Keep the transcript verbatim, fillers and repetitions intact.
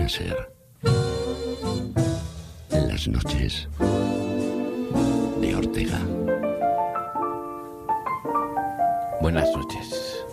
a ser las noches de Ortega. Buenas noches.